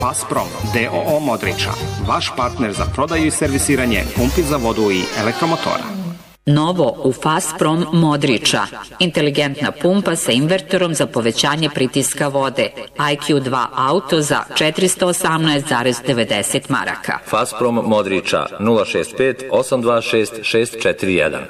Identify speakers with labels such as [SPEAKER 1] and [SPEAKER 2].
[SPEAKER 1] Fasprom d.o.o. Modriča, vaš partner za prodaju i servisiranje pumpi za vodu i elektromotora.
[SPEAKER 2] Novo u Fasprom Modriča. Inteligentna pumpa sa invertorom za povećanje pritiska vode. IQ2 auto za 418,90 maraka.
[SPEAKER 3] Fasprom Modriča 065 826 641.